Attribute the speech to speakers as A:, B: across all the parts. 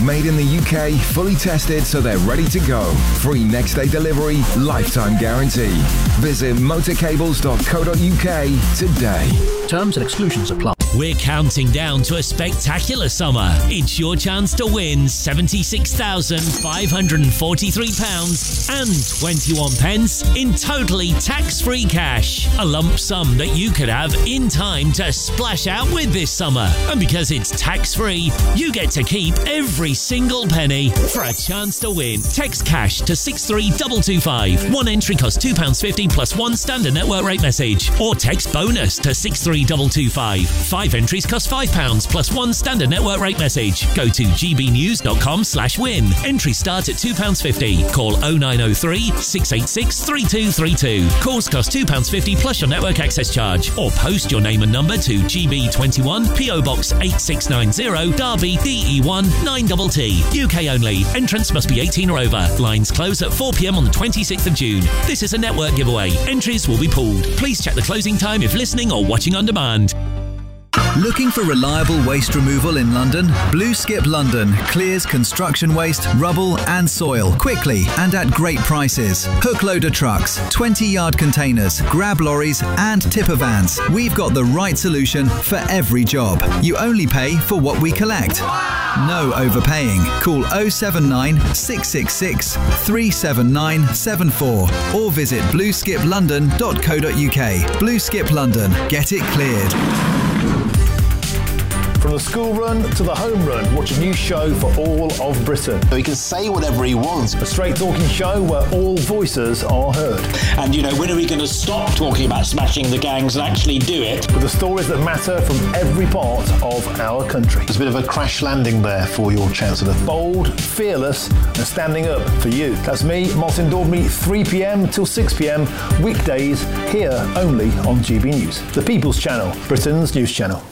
A: Made in the UK, fully tested so they're ready to go. Free next day delivery, lifetime guarantee. Visit motorcables.co.uk today.
B: Terms and exclusions apply.
C: We're counting down to a spectacular summer. It's your chance to win £76,543 and 21 pence in totally tax-free cash. A lump sum that you could have in time to splash out with this summer. And because it's tax-free, you get to keep every single penny. For a chance to win, text cash to 63225. One entry costs £2.50 plus one standard network rate message. Or text bonus to 63225. 5 entries cost £5 plus one standard network rate message. Go to gbnews.com/win. Entries start at £2.50. Call 0903 686 3232. Calls cost £2.50 plus your network access charge. Or post your name and number to GB21 PO Box 8690 Derby DE1 9TT. UK only. Entrance must be 18 or over. Lines close at 4 p.m. on the 26th of June. This is a network giveaway. Entries will be pooled. Please check the closing time if listening or watching on demand.
D: Looking for reliable waste removal in London? Blue Skip London clears construction waste, rubble and soil quickly and at great prices. Hook loader trucks, 20-yard containers, grab lorries and tipper vans. We've got the right solution for every job. You only pay for what we collect. No overpaying. Call 079 666 37974 or visit blueskiplondon.co.uk. Blue Skip London. Get it cleared.
E: From the school run to the home run, watch a new show for all of Britain.
F: So he can say whatever he wants.
E: A straight talking show where all voices are heard.
G: And, when are we going to stop talking about smashing the gangs and actually do it?
E: With the stories that matter from every part of our country.
F: There's a bit of a crash landing there for your Chancellor.
E: Bold, fearless and standing up for you. That's me, Martin Daubney, 3 p.m. till 6 p.m. weekdays here only on GB News. The People's Channel, Britain's news channel.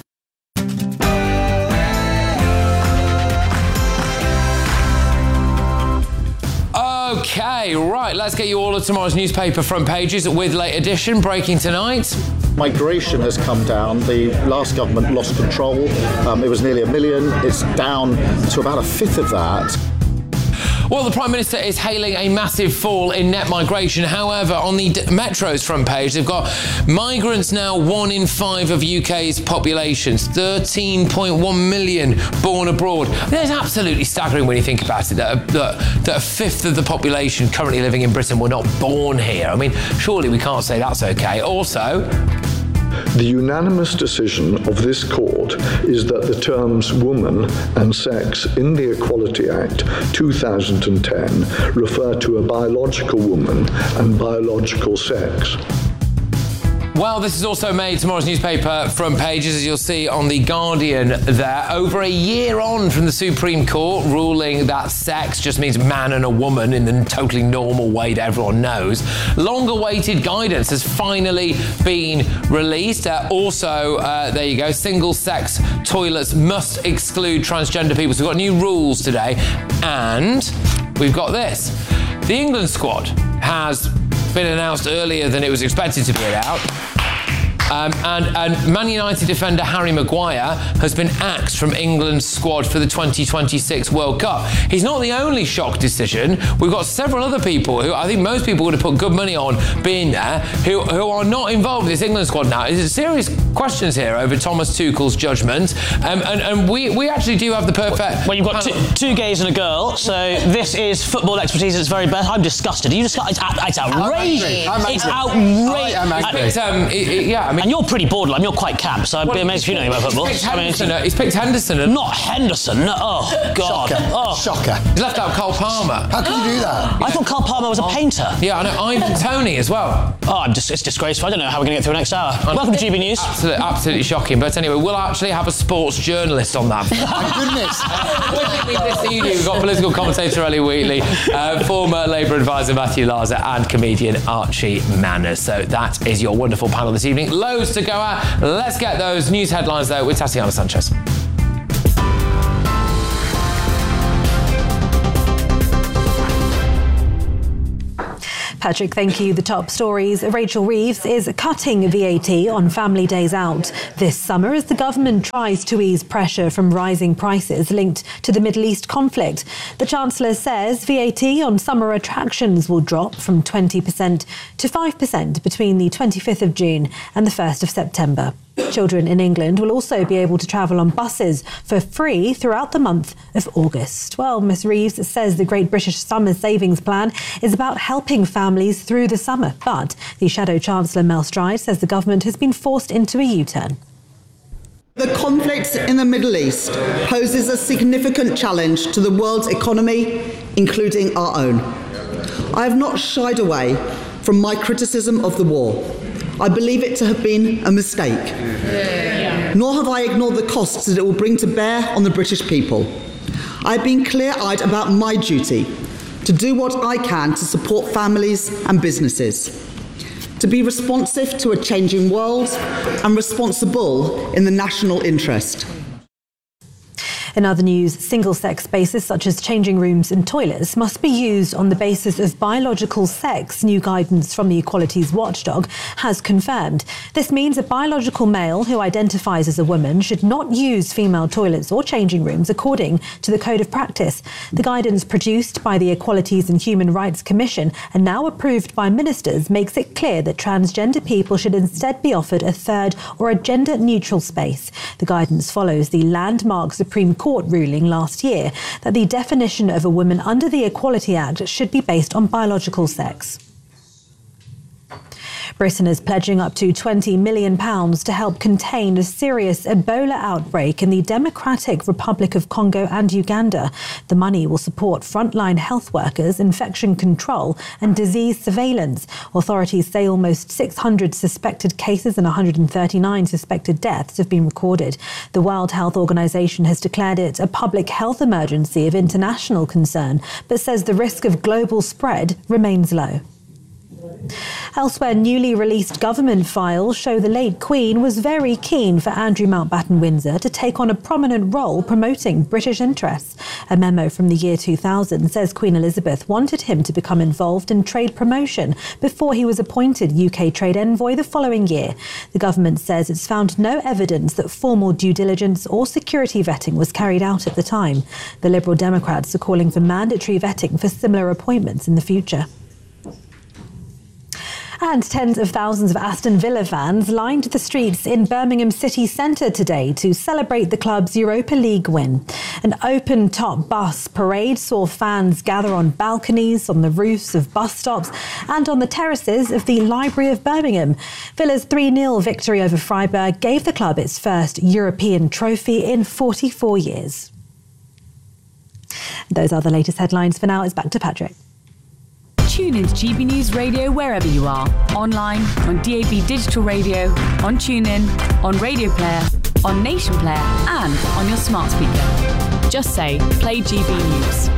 H: Okay, right, let's get you all of tomorrow's newspaper front pages with Late Edition breaking tonight.
I: Migration has come down. The last government lost control. It was nearly 1 million. It's down to about a fifth of that.
H: Well, the Prime Minister is hailing a massive fall in net migration. However, on the Metro's front page, they've got migrants now 1 in 5 of UK's populations, 13.1 million born abroad. That's absolutely staggering when you think about it, that a fifth of the population currently living in Britain were not born here. I mean, surely we can't say that's okay. Also,
J: the unanimous decision of this court is that the terms woman and sex in the Equality Act 2010 refer to a biological woman and biological sex.
H: Well, this has also made tomorrow's newspaper front pages, as you'll see on The Guardian there. Over a year on from the Supreme Court ruling that sex just means man and a woman in the totally normal way that everyone knows, long-awaited guidance has finally been released. There you go, single-sex toilets must exclude transgender people. So we've got new rules today. And we've got this. The England squad has been announced earlier than it was expected to be announced. And Man United defender Harry Maguire has been axed from England's squad for the 2026 World Cup. He's not the only shock decision. We've got several other people who I think most people would have put good money on being there who are not involved in this England squad now. There's serious questions here over Thomas Tuchel's judgment. And we actually do have the perfect...
K: Well, you've got two gays and a girl, so this is football expertise at its very best. I'm disgusted. Are you disgusted? It's outrageous. It's outrageous. And you're pretty borderline. You're quite camp, so I'd be amazed if you know anything about football.
H: He's picked Henderson.
K: Not Henderson. Oh, God.
F: Shocker.
H: He's left out Cole Palmer.
F: How could you do that?
K: I thought Cole Palmer was a painter.
H: Yeah, I know. Ivan Toney as well.
K: Oh, it's disgraceful. I don't know how we're going to get through next hour. Welcome to GB News.
H: Absolutely shocking. But anyway, we'll actually have a sports journalist on that.
F: My goodness.
H: We've got political commentator Ellie Wheatley, former Labour advisor Matthew Larser, and comedian Archie Manners. So that is your wonderful panel this evening. Loads to go at. Let's get those news headlines, though, with Tatiana Sanchez.
L: Patrick, thank you. The top stories. Rachel Reeves is cutting VAT on family days out this summer as the government tries to ease pressure from rising prices linked to the Middle East conflict. The Chancellor says VAT on summer attractions will drop from 20% to 5% between the 25th of June and the 1st of September. Children in England will also be able to travel on buses for free throughout the month of August. Well, Ms Reeves says the Great British Summer Savings Plan is about helping families through the summer. But the Shadow Chancellor Mel Stride says the government has been forced into a U-turn.
M: The conflict in the Middle East poses a significant challenge to the world's economy, including our own. I have not shied away from my criticism of the war. I believe it to have been a mistake. Nor have I ignored the costs that it will bring to bear on the British people. I have been clear-eyed about my duty to do what I can to support families and businesses, to be responsive to a changing world and responsible in the national interest.
L: In other news, single-sex spaces such as changing rooms and toilets must be used on the basis of biological sex, new guidance from the Equalities Watchdog has confirmed. This means a biological male who identifies as a woman should not use female toilets or changing rooms according to the Code of Practice. The guidance produced by the Equalities and Human Rights Commission and now approved by ministers makes it clear that transgender people should instead be offered a third or a gender-neutral space. The guidance follows the landmark Supreme Court ruling last year that the definition of a woman under the Equality Act should be based on biological sex. Britain is pledging up to £20 million to help contain a serious Ebola outbreak in the Democratic Republic of Congo and Uganda. The money will support frontline health workers, infection control and disease surveillance. Authorities say almost 600 suspected cases and 139 suspected deaths have been recorded. The World Health Organization has declared it a public health emergency of international concern, but says the risk of global spread remains low. Elsewhere, newly released government files show the late Queen was very keen for Andrew Mountbatten Windsor to take on a prominent role promoting British interests. A memo from the year 2000 says Queen Elizabeth wanted him to become involved in trade promotion before he was appointed UK trade envoy the following year. The government says it's found no evidence that formal due diligence or security vetting was carried out at the time. The Liberal Democrats are calling for mandatory vetting for similar appointments in the future. And tens of thousands of Aston Villa fans lined the streets in Birmingham city centre today to celebrate the club's Europa League win. An open-top bus parade saw fans gather on balconies, on the roofs of bus stops and on the terraces of the Library of Birmingham. Villa's 3-0 victory over Freiburg gave the club its first European trophy in 44 years. Those are the latest headlines. For now, it's back to Patrick.
N: Tune into GB News Radio wherever you are. Online, on DAB Digital Radio, on TuneIn, on Radio Player, on Nation Player and on your smart speaker. Just say, play GB News.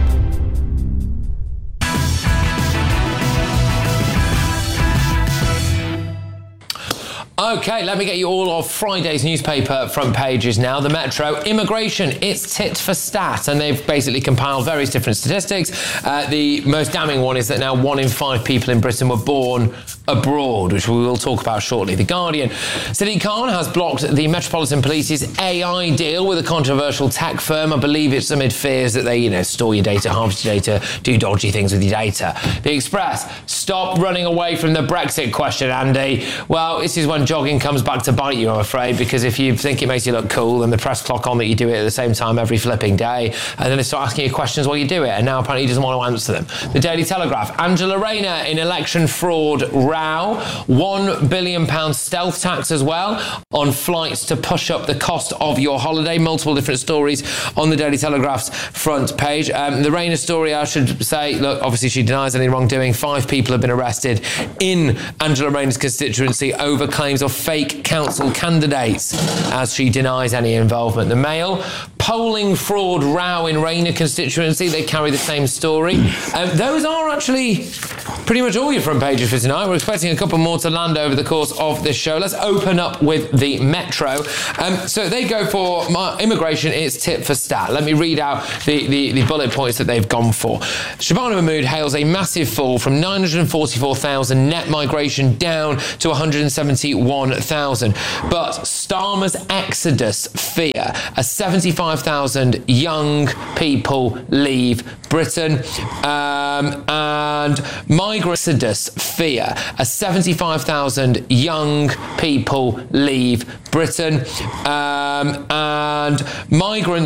H: OK, let me get you all of Friday's newspaper front pages now. The Metro, immigration, it's tit for stat. And they've basically compiled various different statistics. The most damning one is that now 1 in 5 people in Britain were born abroad, which we will talk about shortly. The Guardian, Sadiq Khan has blocked the Metropolitan Police's AI deal with a controversial tech firm. I believe it's amid fears that they, store your data, harvest your data, do dodgy things with your data. The Express, stop running away from the Brexit question, Andy. Well, this is when jogging comes back to bite you, I'm afraid, because if you think it makes you look cool, then the press clock on that you do it at the same time every flipping day, and then they start asking you questions while you do it, and now apparently he doesn't want to answer them. The Daily Telegraph, Angela Rayner in election fraud row, £1 billion stealth tax as well on flights to push up the cost of your holiday. Multiple different stories on the Daily Telegraph's front page. The Rayner story, I should say, look, obviously she denies any wrongdoing. 5 people have been arrested in Angela Rayner's constituency over claims of fake council candidates, as she denies any involvement. The Mail, polling fraud row in Rayner constituency. They carry the same story. Those are actually pretty much all your front pages for tonight. We're expecting a couple more to land over the course of this show. Let's open up with the Metro. So they go for immigration, it's tit for stat. Let me read out the bullet points that they've gone for. Shabana Mahmood hails a massive fall from 944,000 net migration down to 171,000. But Starmer's exodus fear as 75,000 young people leave Britain. And migrant exodus fear as 75,000 young people leave Britain. And migrants